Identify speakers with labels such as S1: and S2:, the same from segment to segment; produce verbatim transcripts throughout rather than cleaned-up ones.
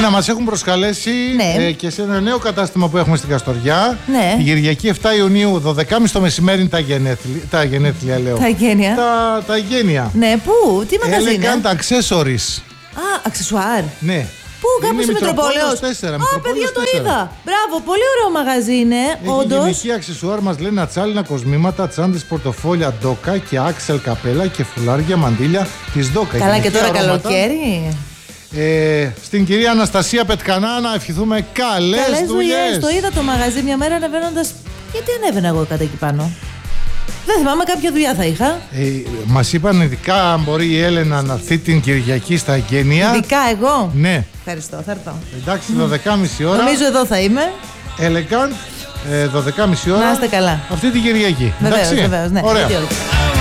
S1: Έλενα, μας έχουν προσκαλέσει
S2: Ναι.
S1: ε, και σε ένα νέο κατάστημα που έχουμε στην Καστοριά.
S2: Ναι.
S1: Την Κυριακή επτά Ιουνίου, δώδεκα και μισή το μεσημέρι είναι τα γενέθλια. Τα γενέθλια, λέω.
S2: Τα γένεια.
S1: Τα, τα γένεια.
S2: Ναι, πού, τι μαγαζί είναι?
S1: Elegant Accessories.
S2: Α, αξεσουάρ.
S1: Ναι.
S2: Πού, κάπου
S1: Είναι
S2: στη Μητροπόλεως.
S1: τέσσερα,
S2: Α,
S1: Μητροπόλεως
S2: παιδιά, το
S1: τέσσερα.
S2: είδα. Μπράβο, πολύ ωραίο μαγαζί είναι,
S1: Έχει
S2: όντως.
S1: γυναικεία αξεσουάρ, μας λένε ατσάλινα κοσμήματα, τσάντες, πορτοφόλια Ντόκα και άξελ καπέλα και φουλάρια μαντήλια της Ντόκα.
S2: Καλά, και
S1: Γυναικεία
S2: τώρα
S1: αρώματα.
S2: καλοκαίρι.
S1: Ε, στην κυρία Αναστασία Πετκανά να ευχηθούμε καλές
S2: Καλές δουλειές.
S1: δουλειές.
S2: Το είδα το μαγαζί μια μέρα ανεβαίνοντας. Γιατί ανέβαινα εγώ κάτω εκεί πάνω? Δεν θυμάμαι, κάποια δουλειά θα είχα.
S1: Ε, μας είπαν ειδικά αν μπορεί η Έλενα να έρθει την Κυριακή στα εγγένεια.
S2: Ειδικά εγώ.
S1: Ναι.
S2: Ευχαριστώ, θα έρθω.
S1: Εντάξει, δώδεκα και μισή ώρα.
S2: Νομίζω εδώ θα είμαι.
S1: Elegant, ε, δώδεκα και μισή ώρα.
S2: Να είστε καλά.
S1: Αυτή την Κυριακή.
S2: Βεβαίως,
S1: Εντάξει.
S2: βεβαίως, ναι.
S1: Ωραία.
S2: Γιατί όχι.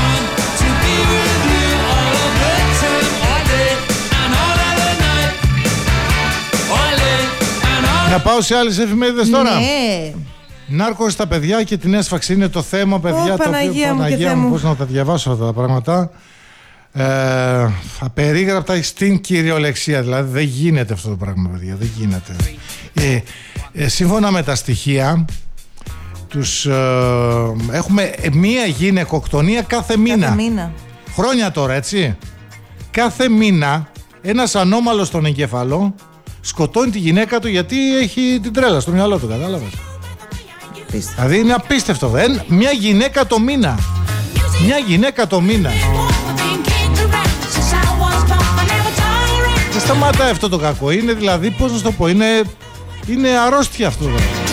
S1: Να πάω σε άλλες εφημερίδες τώρα.
S2: Ναι.
S1: Νάρκος στα παιδιά και την έσφαξη είναι το θέμα, παιδιά.
S2: Ω,
S1: το οποίο,
S2: Παναγία μου και
S1: Παναγία
S2: Θεέ
S1: μου,
S2: μου.
S1: πώς να τα διαβάσω αυτά τα πράγματα. Ε, απερίγραπτα στην κυριολεξία. Δηλαδή δεν γίνεται αυτό το πράγμα, παιδιά. Δεν γίνεται. Ε, ε, σύμφωνα με τα στοιχεία, τους, ε, έχουμε μία γυναικοκτονία κάθε μήνα.
S2: Κάθε μήνα.
S1: Χρόνια τώρα, έτσι. Κάθε μήνα ένας ανώμαλος στον εγκέφαλο σκοτώνει τη γυναίκα του γιατί έχει την τρέλα στο μυαλό του, κατάλαβες.
S2: Πίστευα.
S1: Δηλαδή είναι απίστευτο. Δεν, μια γυναίκα το μήνα. Μια γυναίκα το μήνα. Δεν σταματάει αυτό το κακό. Είναι δηλαδή, πώς να σου το πω, είναι, είναι αρρώστια αυτό.